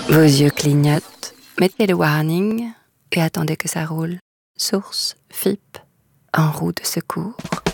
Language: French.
Vos yeux clignotent, mettez le warning et attendez que ça roule. Source, FIP, en roue de secours.